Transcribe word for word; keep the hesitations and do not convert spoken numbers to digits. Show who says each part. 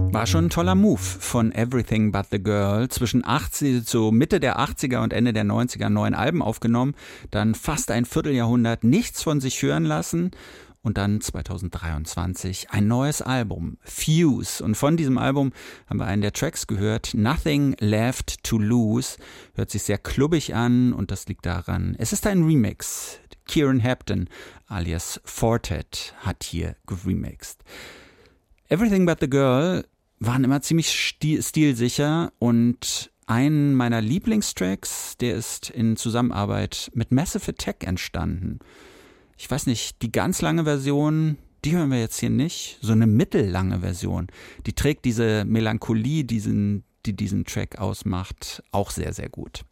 Speaker 1: War schon ein toller Move von Everything But The Girl. Zwischen achtzig, so Mitte der achtziger und Ende der neunziger neun Alben aufgenommen, dann fast ein Vierteljahrhundert nichts von sich hören lassen und dann zweitausenddreiundzwanzig ein neues Album, Fuse. Und von diesem Album haben wir einen der Tracks gehört, Nothing Left To Lose. Hört sich sehr klubbig an und das liegt daran, es ist ein Remix. Kieran Hampton alias Fortet hat hier geremixed. Everything But The Girl waren immer ziemlich stil- stilsicher und ein meiner Lieblingstracks, der ist in Zusammenarbeit mit Massive Attack entstanden. Ich weiß nicht, die ganz lange Version, die hören wir jetzt hier nicht, so eine mittellange Version, die trägt diese Melancholie, diesen, die diesen Track ausmacht, auch sehr, sehr gut.